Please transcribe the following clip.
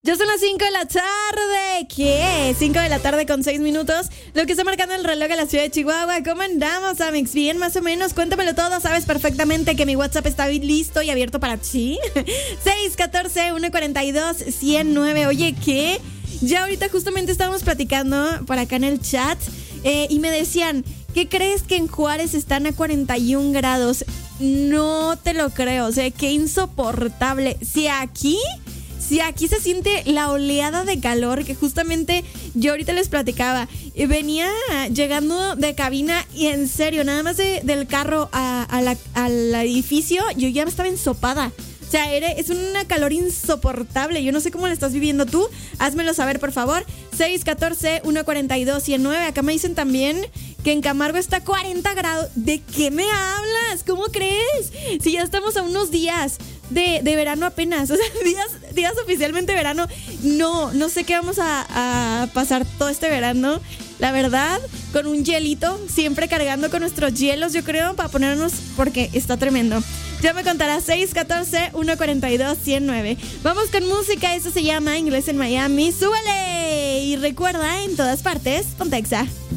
Ya son las 5 de la tarde. ¿Qué? 5 de la tarde con 6 minutos. Lo que está marcando el reloj a la ciudad de Chihuahua. ¿Cómo andamos, Amix? Bien, más o menos. Cuéntamelo todo. Sabes perfectamente que mi WhatsApp está listo y abierto para ti. 614-142-109. Oye, ¿qué? Ya ahorita justamente estábamos platicando por acá en el chat y me decían, ¿qué crees que en Juárez están a 41 grados? No te lo creo. O sea, qué insoportable. Si aquí se siente la oleada de calor que justamente yo ahorita les platicaba. Venía llegando de cabina y en serio, nada más del carro al edificio, yo ya estaba ensopada. O sea, es una calor insoportable. Yo no sé cómo la estás viviendo tú. Házmelo saber, por favor. 614-142-109. Acá me dicen también que en Camargo está 40 grados. ¿De qué me hablas? ¿Cómo crees? Si ya estamos a unos días de verano apenas. O sea, días oficialmente verano. No sé qué vamos a pasar todo este verano. La verdad, con un hielito, siempre cargando con nuestros hielos, yo creo, para ponernos, porque está tremendo. Ya me contarás, 614-142-109. Vamos con música, esto se llama Inglés en Miami. ¡Súbele! Y recuerda, en todas partes, Pontexa.